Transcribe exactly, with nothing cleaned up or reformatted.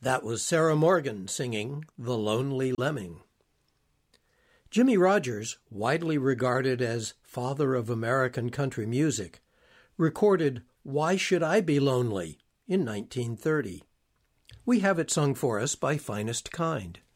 That was Sarah Morgan singing The Lonely Lemming. Jimmie Rodgers, widely regarded as father of American country music, recorded Why Should I Be Lonely in nineteen thirty. We have it sung for us by Finest Kind.